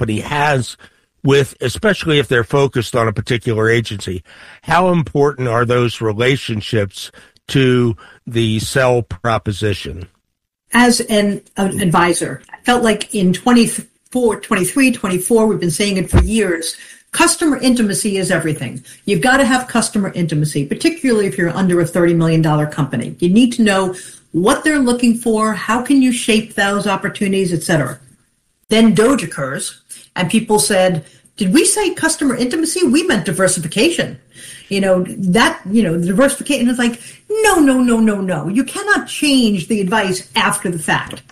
company has with, especially if they're focused on a particular agency? How important are those relationships to the sell proposition? As an advisor, I felt like in 23, 24, we've been saying it for years, customer intimacy is everything. You've got to have customer intimacy, particularly if you're under a $30 million company. You need to know what they're looking for, how can you shape those opportunities, etc. Then DOGE occurs, and people said, did we say customer intimacy? We meant diversification. Diversification is like, no. You cannot change the advice after the fact.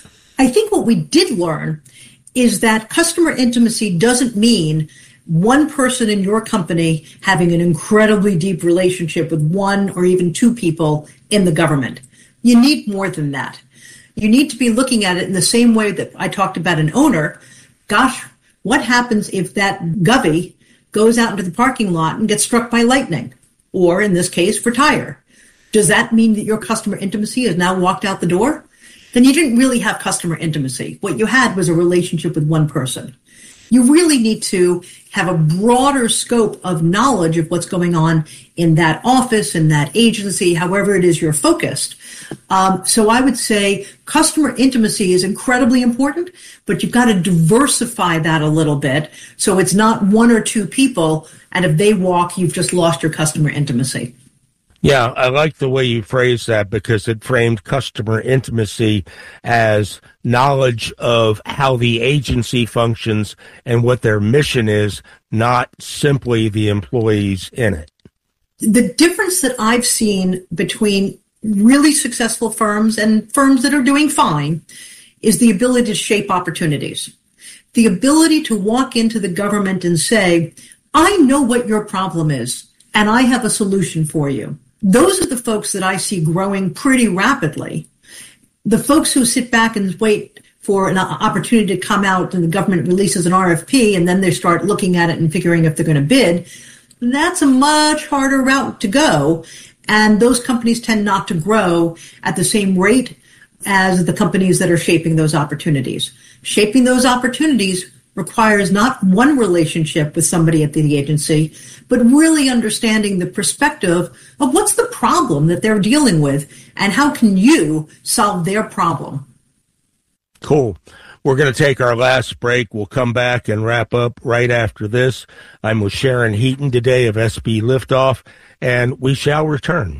I think what we did learn is that customer intimacy doesn't mean one person in your company having an incredibly deep relationship with one or even two people in the government. You need more than that. You need to be looking at it in the same way that I talked about an owner. Gosh, what happens if that govie goes out into the parking lot and gets struck by lightning, or in this case, retire? Does that mean that your customer intimacy has now walked out the door? Then you didn't really have customer intimacy. What you had was a relationship with one person. You really need to have a broader scope of knowledge of what's going on in that office, in that agency, however it is you're focused. So I would say customer intimacy is incredibly important, but you've got to diversify that a little bit so it's not one or two people, and if they walk, you've just lost your customer intimacy. Yeah, I like the way you phrased that because it framed customer intimacy as knowledge of how the agency functions and what their mission is, not simply the employees in it. The difference that I've seen between really successful firms and firms that are doing fine is the ability to shape opportunities. The ability to walk into the government and say, I know what your problem is, and I have a solution for you. Those are the folks that I see growing pretty rapidly. The folks who sit back and wait for an opportunity to come out and the government releases an RFP and then they start looking at it and figuring if they're going to bid, that's a much harder route to go. And those companies tend not to grow at the same rate as the companies that are shaping those opportunities. Shaping those opportunities requires not one relationship with somebody at the agency, but really understanding the perspective of what's the problem that they're dealing with and how can you solve their problem. Cool. We're going to take our last break. We'll come back and wrap up right after this. I'm with Sharon Heaton today of SB Liftoff, and we shall return.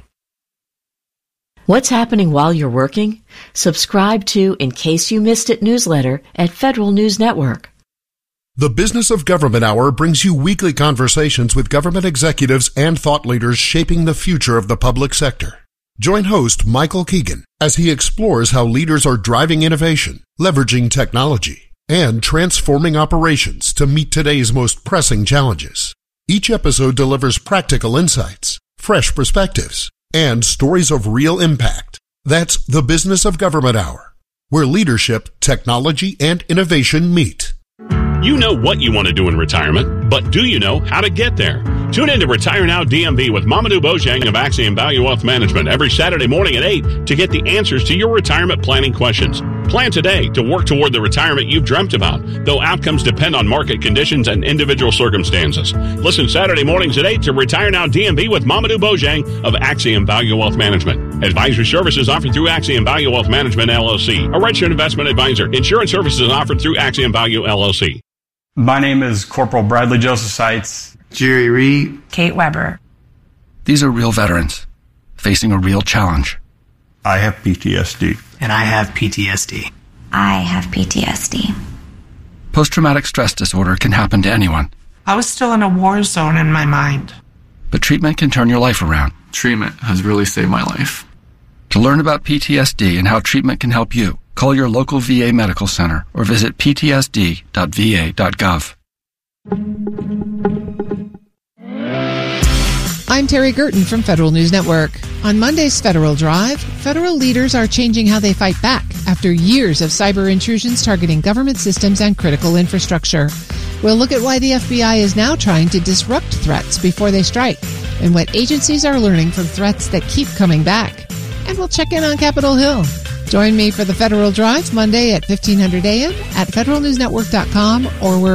What's happening while you're working? Subscribe to In Case You Missed It newsletter at Federal News Network. The Business of Government Hour brings you weekly conversations with government executives and thought leaders shaping the future of the public sector. Join host Michael Keegan as he explores how leaders are driving innovation, leveraging technology, and transforming operations to meet today's most pressing challenges. Each episode delivers practical insights, fresh perspectives, and stories of real impact. That's the Business of Government Hour, where leadership, technology, and innovation meet. You know what you want to do in retirement, but do you know how to get there? Tune in to Retire Now DMV with Mamadou Bojang of Axiom Value Wealth Management every Saturday morning at 8 to get the answers to your retirement planning questions. Plan today to work toward the retirement you've dreamt about, though outcomes depend on market conditions and individual circumstances. Listen Saturday mornings at 8 to Retire Now DMV with Mamadou Bojang of Axiom Value Wealth Management. Advisory services offered through Axiom Value Wealth Management, LLC, a registered investment advisor. Insurance services offered through Axiom Value, LLC. My name is Corporal Bradley Joseph Seitz. Jerry Reed. Kate Weber. These are real veterans facing a real challenge. I have PTSD. And I have PTSD. I have PTSD. Post-traumatic stress disorder can happen to anyone. I was still in a war zone in my mind. But treatment can turn your life around. Treatment has really saved my life. To learn about PTSD and how treatment can help you, call your local VA medical center or visit ptsd.va.gov. I'm Terry Gerton from Federal News Network. On Monday's Federal Drive, federal leaders are changing how they fight back after years of cyber intrusions targeting government systems and critical infrastructure. We'll look at why the FBI is now trying to disrupt threats before they strike and what agencies are learning from threats that keep coming back. And we'll check in on Capitol Hill. Join me for the Federal Drive Monday at 1500 a.m. at federalnewsnetwork.com or where